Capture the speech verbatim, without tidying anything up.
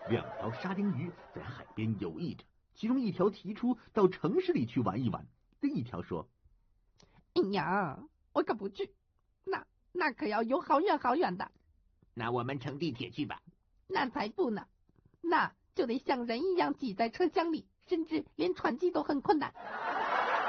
两条沙丁鱼在海边游弋着，其中一条提出到城市里去玩一玩，另一条说：“ 哎呀，我可不去，那那可要游好远好远的。 那我们乘地铁去吧。” 那才不呢，那就得像人一样挤在车厢里，甚至连喘气都很困难。